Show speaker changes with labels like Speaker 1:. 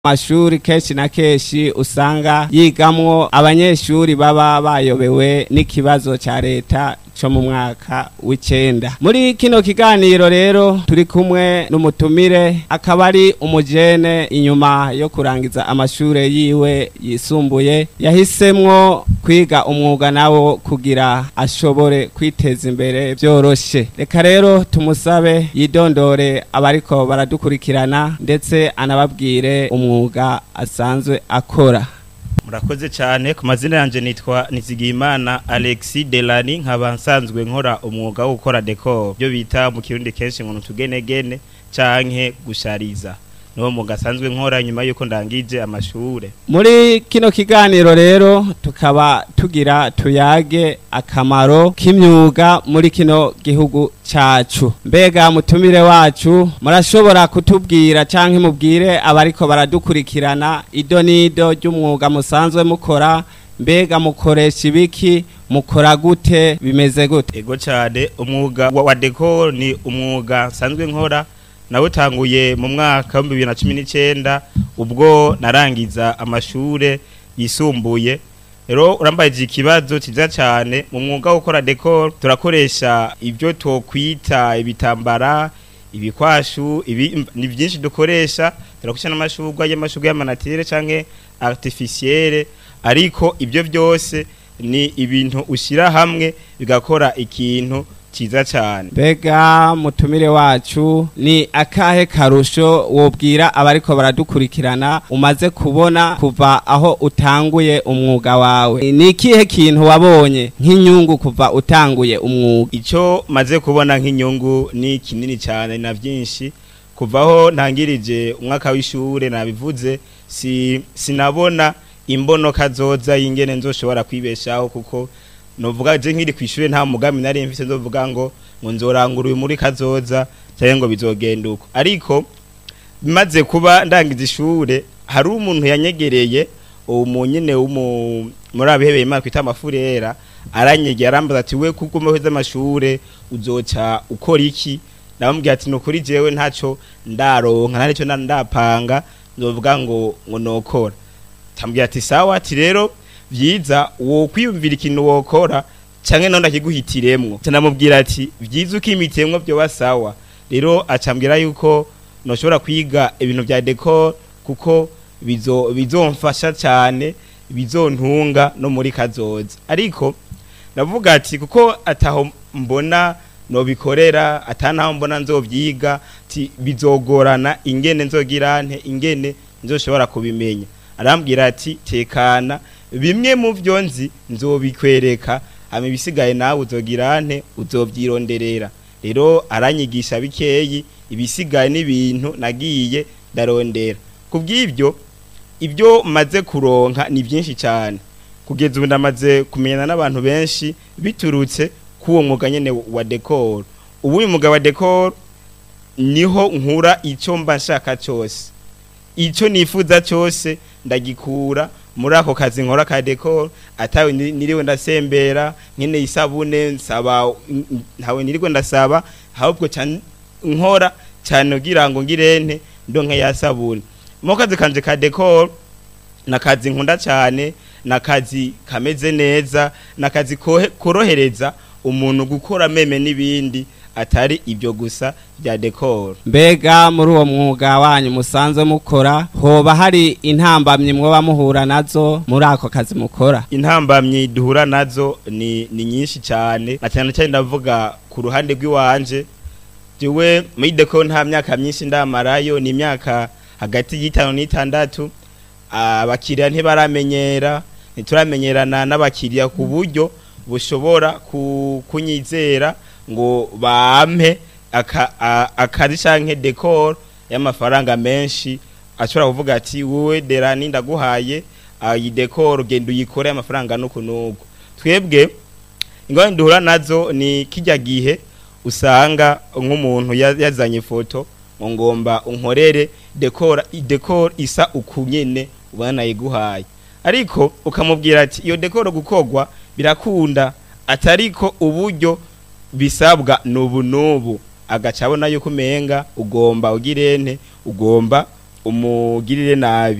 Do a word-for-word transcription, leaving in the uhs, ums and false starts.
Speaker 1: Mashuri kenshi na kenshi usanga yigamwo abanyeshuri baba bayobewe n'ikibazo ca leta co mu mwaka w'icenda. Muri kino kiganiro rero turi kumwe n'umutumire akaba ari umujene inyuma yo kurangiza amashure yiwe yisumbuye yahisemwo kwiga umwuga nawo kugira ashobore kwiteza imbere vyoroshe. Reka rero tumusabe yidondore abariko baradukurikirana ndetse anababwire umwuga asanzwe akora.
Speaker 2: Murakoze cyane ku mazina yanje nitwa Nizigiyimana Alexis Delani nkaba nsanzwe nkora umwuga wo gukora decor byo bita mu kirundi kenshi ngo tugenegene canke gushariza no mu gasanzwe nkora nyuma yuko ndangije amashure.
Speaker 1: Muri kino kiganiro rero tukaba tugira tuyage akamaro k'imyuga muri kino gihugu cacu. Mbega mutumire wacu murashobora kutubwira canke mubwire abariko baradukurikirana ido nido ry'umwuga musanzwe mukora, mbega mukoresha ibiki, mukora gute, bimeze gute?
Speaker 2: Ego cyane, umwuga wa decor ni umwuga nsanzwe nkora nawutanguye mu mwaka wa bibiri na cumi n'icenda ubwo narangiza amashure yisumbuye. Rero urambaje ikibazo kiza cyane, mu mwuga wo gukora decor turakoresha ibyo tokwita ibitambara, ibikwashu, ibi ni byinshi dukoresha. Turakoresha n'amashugwa y'amashugwa y'amanatere canke artificielle, ariko ibyo byose ni ibintu ushira hamwe bigakora ikintu ciza cyane.
Speaker 1: Mbega mutumire wacu ni akahe karusho wobwira abariko baradukurikirana umaze kubona kuva aho utanguye umwuga wawe? Ni ikihe kintu wabonye nk'inyungu kuva utanguye umwuga?
Speaker 2: Ico maze kubona nk'inyungu ni kinini cyane na byinshi. Kuvaho ntangirije umwaka w'ishure nabivuze, si sinabona imbono kazoza y'ingene nzoshobora kwibeshaho, kuko novuga je nkiri kwishure nta mugambi nari mfise ndovuga ngo ngo nzorangura uyu muri kazoza cyangwa ngo bizogenda uko. Ariko bimaze kuba ndangiza ishure hari umuntu yanyegereye umunyene umu muri abihebeye Imana kwita amafurera, aranyegera arambaza ati we kuko umeheza amashure uzoca ukora iki? Ndamubwira ati nokuri jewe ntaco ndaronka nta nico ndapanga ndovuga ngo ngo nokora. Tambwira ati sawa, ati rero vyiza wo kwiyumvira ikintu wokora canke none akiguhitiremwo. Canamubwira ati vyiza ukimitemwo byo basawa. Rero acambwira yuko noshobora kwiga ibintu vya decor kuko bizo bizomfasha cyane, bizontunga no muri kazoza. Ariko navuga ati kuko ataho mbona no bikorera, atanaho mbona nzovyiga, ati bizogorana ingene nzogirante, ingene nzoshobora kubimenya. Arambwira ati tekana, bimwe mu byo nzi nzobikwereka, hama ibisigaye nawe uzogirante uzovyironderera. Rero aranyigisha bikeyi, ibisigaye n'ibintu nagiye ndarondera. Kubw'ivyo ibyo maze kuronka ni byinshi cyane, kugeza ubu ndamaze kumenyana n'abantu benshi biturutse kuwo mwuga nyene wa decor. Ubu uyu mwuga wa decor niho nkura ico mba nshaka cyose, ico nifuza cyose ndagikura muri ako kazi nkora ka decor. Atawe niriwe ndasembera nkene isabune nsaba, ntawe niriwe ndasaba, ahubwo cyane nkora cyane kugira ngo ngirente ndonke yasabune. Mu kazi kanje ka decor nakazi nkunda cyane, nakazi kameze neza, nakazi korohereza umuntu gukora meme n'ibindi atari ibyo gusa bya decor.
Speaker 1: Mbega muri uwo mwuga wanyu musanzwe mukora hoba hari intambamye mwoba muhura nazo muri ako kazi mukora?
Speaker 2: Intambamye duhura nazo ni ni nyinshi cyane, cyane cyane ndavuga ku ruhande rw'iwanje. Jewe muri decor nta myaka myinshi ndamarayo, ni imyaka hagati y'itanu n'itandatu. Abakiriya ntibaramenyera, ntituramenyerana n'abakiriya ku buryo bushobora kunyizera ngo bampe akazi canke decor y'amafaranga menshi, ashobora kuvuga ati wowe Delani ndaguhaye iyi decor genda uyikore amafaranga nuko nuko. Twebwe ingone duhura nazo ni kijya gihe usanga nk'umuntu yazanye foto ngomba unkorere decor, decor isa ukunyene ubana yiguhaye, ariko ukamubwira ati iyo decor gukogwa birakunda, atariko uburyo bisabwa nubu nubu, agacabona yuko menga ugomba ugirente, ugomba umugirire nabi